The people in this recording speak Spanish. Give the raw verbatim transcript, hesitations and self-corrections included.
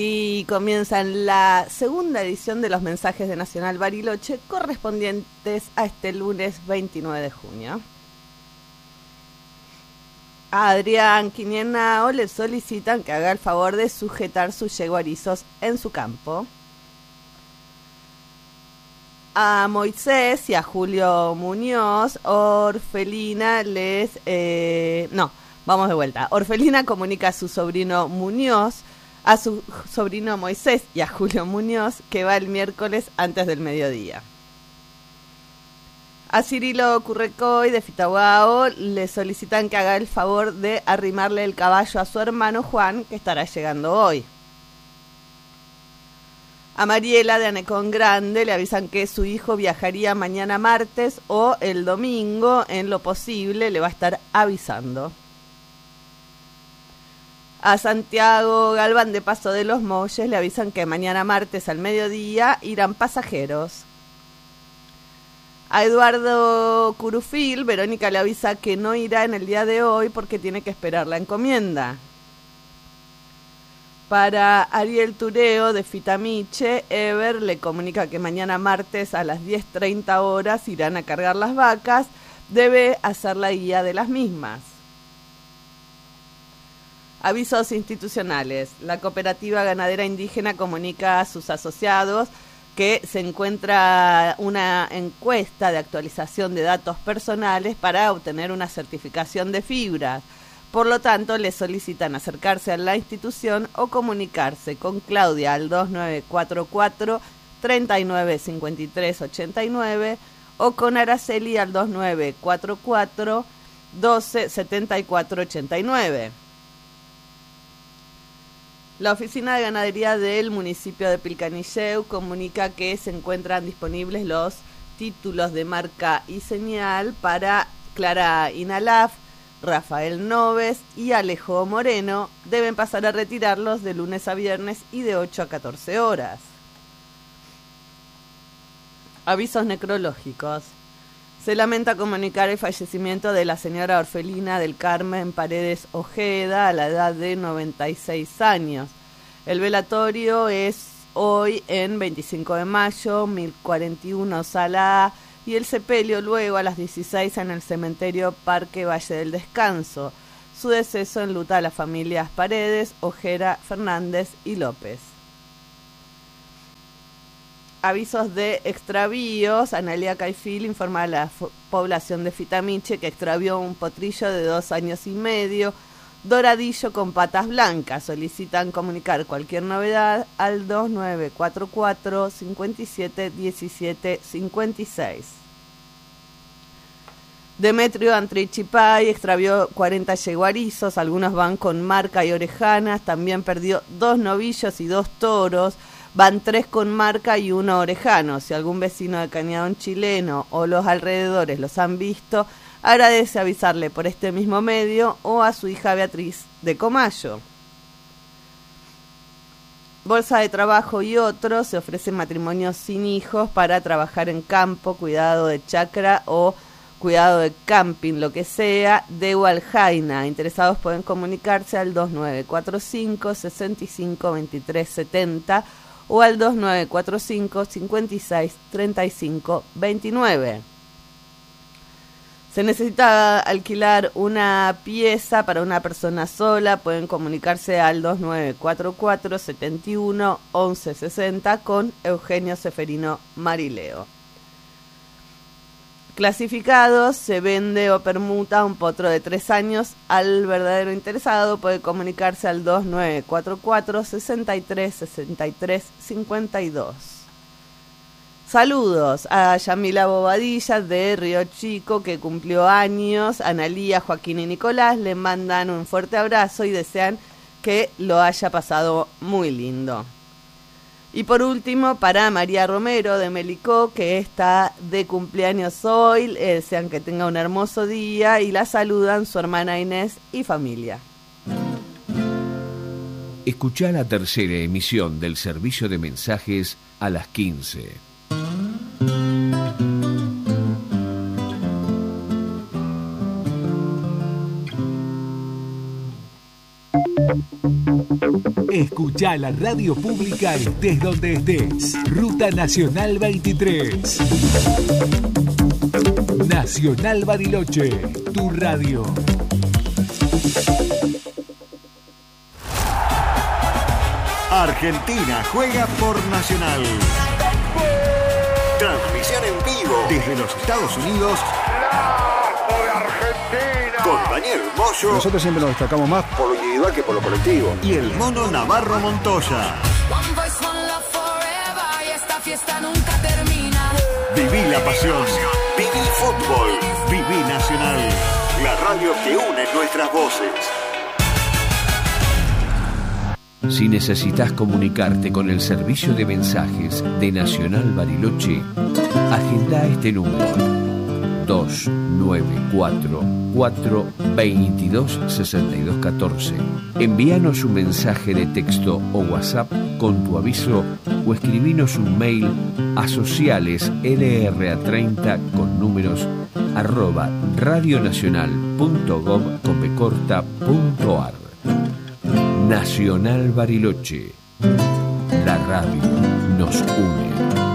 Y comienzan la segunda edición de los mensajes de Nacional Bariloche correspondientes a este lunes veintinueve de junio. A Adrián Quiñenao le solicitan que haga el favor de sujetar sus yeguarizos en su campo. A Moisés y a Julio Muñoz, Orfelina les... Eh, no, vamos de vuelta. Orfelina comunica a su sobrino Muñoz, a su sobrino Moisés y a Julio Muñoz que va el miércoles antes del mediodía. A Cirilo Currecoy de Fitahuao le solicitan que haga el favor de arrimarle el caballo a su hermano Juan, que estará llegando hoy. A Mariela de Anecón Grande le avisan que su hijo viajaría mañana martes o el domingo, en lo posible le va a estar avisando. A Santiago Galván de Paso de los Molles le avisan que mañana martes al mediodía irán pasajeros. A Eduardo Curufil, Verónica le avisa que no irá en el día de hoy porque tiene que esperar la encomienda. Para Ariel Tureo de Fitamiche, Ever le comunica que mañana martes a las diez treinta horas irán a cargar las vacas, debe hacer la guía de las mismas. Avisos institucionales. La Cooperativa Ganadera Indígena comunica a sus asociados que se encuentra una encuesta de actualización de datos personales para obtener una certificación de fibras. Por lo tanto, les solicitan acercarse a la institución o comunicarse con Claudia al dos nueve cuatro cuatro, tres nueve cinco tres ocho nueve o con Araceli al dos nueve cuatro cuatro, uno dos siete cuatro ocho nueve. La Oficina de Ganadería del municipio de Pilcanilleu comunica que se encuentran disponibles los títulos de marca y señal para Clara Inalaf, Rafael Noves y Alejo Moreno. Deben pasar a retirarlos de lunes a viernes y de ocho a catorce horas. Avisos necrológicos. Se lamenta comunicar el fallecimiento de la señora Orfelina del Carmen Paredes Ojeda a la edad de noventa y seis años. El velatorio es hoy en veinticinco de mayo, mil cuarenta y uno Sala A, y el sepelio luego a las dieciséis en el cementerio Parque Valle del Descanso. Su deceso enluta a las familias Paredes, Ojeda, Fernández y López. Avisos de extravíos. Analia Caifil informa a la f- población de Fitamiche que extravió un potrillo de dos años y medio, doradillo con patas blancas. Solicitan comunicar cualquier novedad al dos nueve cuatro cuatro, cinco siete uno siete cinco seis. Demetrio Antrichipay extravió cuarenta yeguarizos, algunos van con marca y orejanas, también perdió dos novillos y dos toros. Van tres con marca y uno orejano. Si algún vecino de Cañadón chileno o los alrededores los han visto, agradece avisarle por este mismo medio o a su hija Beatriz de Comayo. Bolsa de Trabajo y otros. Se ofrecen matrimonios sin hijos para trabajar en campo, cuidado de chacra o cuidado de camping, lo que sea, de Hualjaina. Interesados pueden comunicarse al dos nueve cuatro cinco, seis cinco dos tres siete cero o al dos nueve cuatro cinco, cinco seis tres cinco dos nueve. Se necesita alquilar una pieza para una persona sola. Pueden comunicarse al dos nueve cuatro cuatro, siete uno, once sesenta con Eugenio Seferino Marileo. Clasificados, se vende o permuta un potro de tres años. Al verdadero interesado puede comunicarse al dos nueve cuatro cuatro, sesenta y tres, sesenta y tres, cincuenta y dos. Saludos a Yamila Bobadilla de Río Chico, que cumplió años. Analía, Joaquín y Nicolás le mandan un fuerte abrazo y desean que lo haya pasado muy lindo. Y por último, para María Romero de Melicó, que está de cumpleaños hoy, le desean que tenga un hermoso día y la saludan su hermana Inés y familia. Escuchá la tercera emisión del servicio de mensajes a las quince. Escucha Escucha la radio pública estés donde estés. Ruta Nacional veintitrés. Nacional Bariloche, tu radio. Argentina juega por Nacional. Transmisión en vivo desde los Estados Unidos. ¡Lazo de Argentina! Con Daniel Moyo. Nosotros siempre nos destacamos más por lo individual que por lo colectivo. Y el Mono Navarro Montoya. Viví la pasión. Viví fútbol. Viví Nacional. La radio que une nuestras voces. Si necesitas comunicarte con el servicio de mensajes de Nacional Bariloche, agenda este número: dos nueve cuatro, cuatro dos dos, seis dos uno cuatro. Envíanos un mensaje de texto o WhatsApp con tu aviso o escribinos un mail a sociales l r a treinta con números arroba radionacional.gov.ar. Nacional Bariloche. La radio nos une.